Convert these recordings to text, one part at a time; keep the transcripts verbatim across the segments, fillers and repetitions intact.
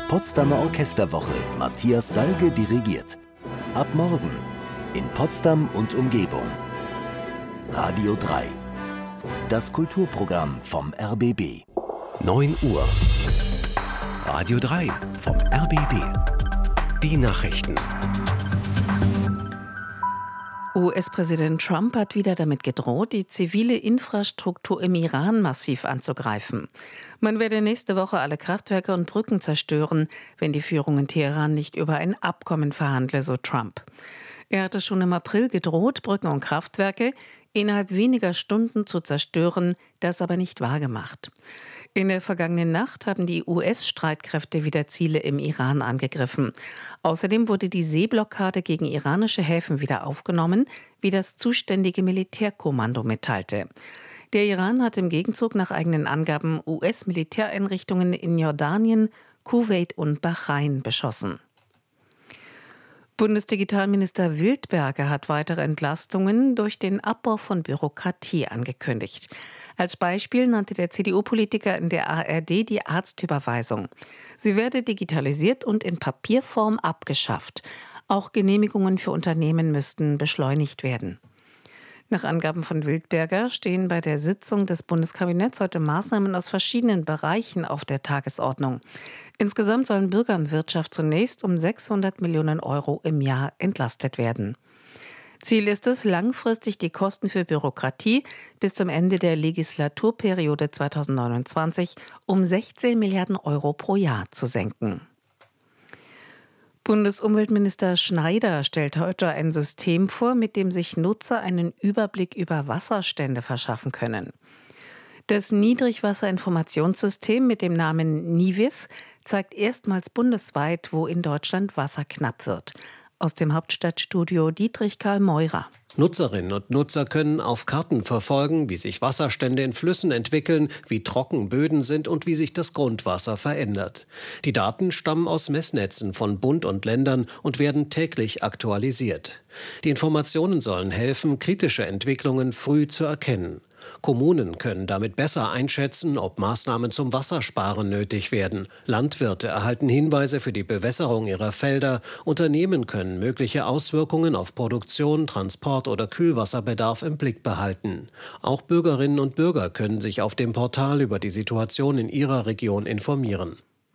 Potsdamer Orchesterwoche Matthias Salge dirigiert. Ab morgen in Potsdam und Umgebung. Radio drei. Das Kulturprogramm vom R B B. neun Uhr. Radio drei vom R B B. Die Nachrichten. U S-Präsident Trump hat wieder damit gedroht, die zivile Infrastruktur im Iran massiv anzugreifen. Man werde nächste Woche alle Kraftwerke und Brücken zerstören, wenn die Führung in Teheran nicht über ein Abkommen verhandle, so Trump. Er hatte schon im April gedroht, Brücken und Kraftwerke innerhalb weniger Stunden zu zerstören, das aber nicht wahrgemacht. In der vergangenen Nacht haben die U S-Streitkräfte wieder Ziele im Iran angegriffen. Außerdem wurde die Seeblockade gegen iranische Häfen wieder aufgenommen, wie das zuständige Militärkommando mitteilte. Der Iran hat im Gegenzug nach eigenen Angaben U S-Militäreinrichtungen in Jordanien, Kuwait und Bahrain beschossen. Bundesdigitalminister Wildberger hat weitere Entlastungen durch den Abbau von Bürokratie angekündigt. Als Beispiel nannte der C D U-Politiker in der A R D die Arztüberweisung. Sie werde digitalisiert und in Papierform abgeschafft. Auch Genehmigungen für Unternehmen müssten beschleunigt werden. Nach Angaben von Wildberger stehen bei der Sitzung des Bundeskabinetts heute Maßnahmen aus verschiedenen Bereichen auf der Tagesordnung. Insgesamt sollen Bürger und Wirtschaft zunächst um sechshundert Millionen Euro im Jahr entlastet werden. Ziel ist es, langfristig die Kosten für Bürokratie bis zum Ende der Legislaturperiode zweitausendneunundzwanzig um sechzehn Milliarden Euro pro Jahr zu senken. Bundesumweltminister Schneider stellt heute ein System vor, mit dem sich Nutzer einen Überblick über Wasserstände verschaffen können. Das Niedrigwasserinformationssystem mit dem Namen NIWIS zeigt erstmals bundesweit, wo in Deutschland Wasser knapp wird. Aus dem Hauptstadtstudio Dietrich Karl Meurer. Nutzerinnen und Nutzer können auf Karten verfolgen, wie sich Wasserstände in Flüssen entwickeln, wie trocken Böden sind und wie sich das Grundwasser verändert. Die Daten stammen aus Messnetzen von Bund und Ländern und werden täglich aktualisiert. Die Informationen sollen helfen, kritische Entwicklungen früh zu erkennen. Kommunen können damit besser einschätzen, ob Maßnahmen zum Wassersparen nötig werden. Landwirte erhalten Hinweise für die Bewässerung ihrer Felder. Unternehmen können mögliche Auswirkungen auf Produktion, Transport oder Kühlwasserbedarf im Blick behalten. Auch Bürgerinnen und Bürger können sich auf dem Portal über die Situation in ihrer Region informieren.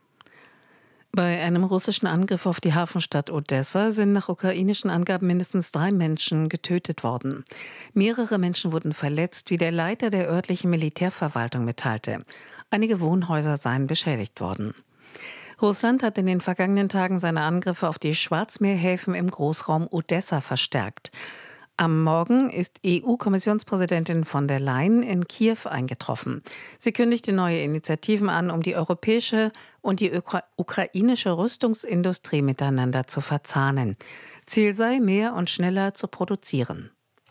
Bei einem russischen Angriff auf die Hafenstadt Odessa sind nach ukrainischen Angaben mindestens drei Menschen getötet worden. Mehrere Menschen wurden verletzt, wie der Leiter der örtlichen Militärverwaltung mitteilte. Einige Wohnhäuser seien beschädigt worden. Russland hat in den vergangenen Tagen seine Angriffe auf die Schwarzmeerhäfen im Großraum Odessa verstärkt. Am Morgen ist E U-Kommissionspräsidentin von der Leyen in Kiew eingetroffen. Sie kündigte neue Initiativen an, um die europäische und die ukra- ukrainische Rüstungsindustrie miteinander zu verzahnen. Ziel sei, mehr und schneller zu produzieren.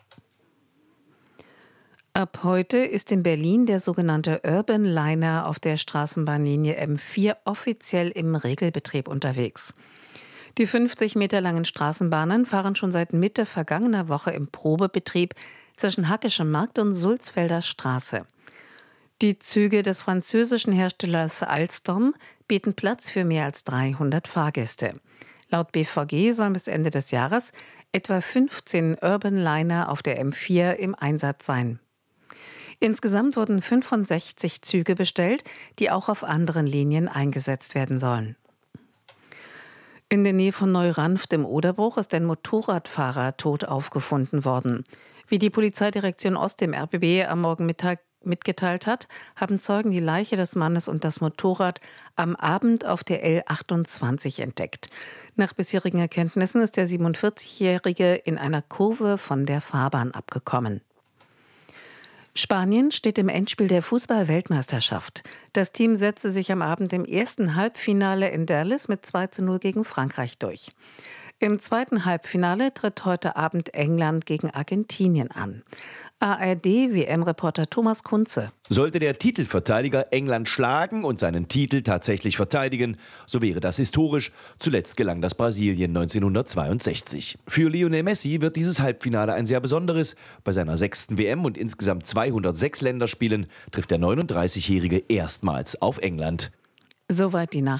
Ab heute ist in Berlin der sogenannte Urban Liner auf der Straßenbahnlinie M vier offiziell im Regelbetrieb unterwegs. Die fünfzig Meter langen Straßenbahnen fahren schon seit Mitte vergangener Woche im Probebetrieb zwischen Hackischem Markt und Sulzfelder Straße. Die Züge des französischen Herstellers Alstom bieten Platz für mehr als dreihundert Fahrgäste. Laut B V G sollen bis Ende des Jahres etwa fünfzehn Urban Liner auf der M vier im Einsatz sein. Insgesamt wurden fünfundsechzig Züge bestellt, die auch auf anderen Linien eingesetzt werden sollen. In der Nähe von Neuranft im Oderbruch ist ein Motorradfahrer tot aufgefunden worden. Wie die Polizeidirektion Ost dem R B B am Morgenmittag mitgeteilt hat, haben Zeugen die Leiche des Mannes und das Motorrad am Abend auf der L achtundzwanzig entdeckt. Nach bisherigen Erkenntnissen ist der siebenundvierzigjährige in einer Kurve von der Fahrbahn abgekommen. Spanien steht im Endspiel der Fußball-Weltmeisterschaft. Das Team setzte sich am Abend im ersten Halbfinale in Dallas mit zwei zu null gegen Frankreich durch. Im zweiten Halbfinale tritt heute Abend England gegen Argentinien an. A R D-W M-Reporter Thomas Kunze. Sollte der Titelverteidiger England schlagen und seinen Titel tatsächlich verteidigen, so wäre das historisch. Zuletzt gelang das Brasilien neunzehnhundertzweiundsechzig. Für Lionel Messi wird dieses Halbfinale ein sehr besonderes. Bei seiner sechsten W M und insgesamt zweihundertsechs Länderspielen trifft der neununddreißigjährige erstmals auf England. Soweit die Nachrichten.